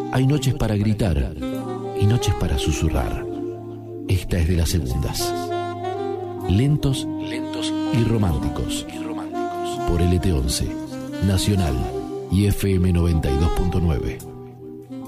Hay noches para gritar y noches para susurrar. Esta es de las segundas. Lentos y románticos. Por LT11, Nacional y FM 92.9.